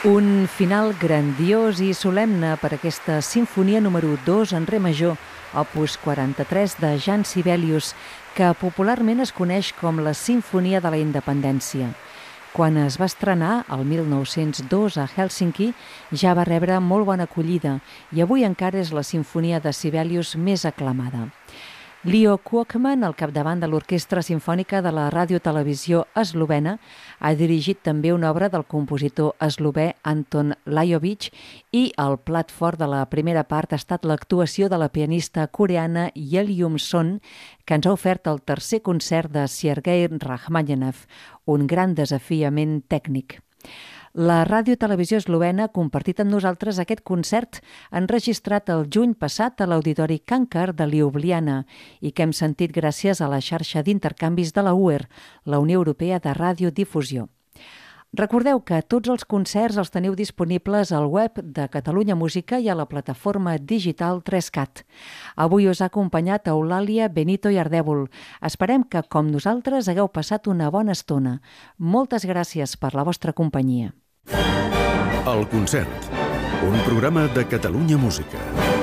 Un final grandiós i solemne per aquesta sinfonia número 2 en re major, opus 43 de Jean Sibelius, que popularment es coneix com la Simfonia de la Independència. Quan es va estrenar, el 1902, a Hèlsinki, ja va rebre molt bona acollida i avui encara és la sinfonia de Sibelius més aclamada. Leo Kookman, al capdavant de l'Orquestra Simfònica de la Ràdio-Televisió Eslovena, ha dirigit també una obra del compositor eslové Anton Lajović i el plat fort de la primera part ha estat l'actuació de la pianista coreana Yeoljum Son, que ens ha ofert el tercer concert de Sergei Rachmaninoff, un gran desafiament tècnic. La Ràdio-Televisió Eslovena ha compartit amb nosaltres aquest concert enregistrat el juny passat a l'Auditori Cankar de Ljubljana i que hem sentit gràcies a la xarxa d'intercanvis de la UER, la Unió Europea de Radiodifusió. Recordeu que tots els concerts els teniu disponibles al web de Catalunya Música i a la plataforma digital 3CAT. Avui us ha acompanyat Eulàlia Benito i Ardèvol. Esperem que, com nosaltres, hagueu passat una bona estona. Moltes gràcies per la vostra companyia. El concert, un programa de Catalunya Música.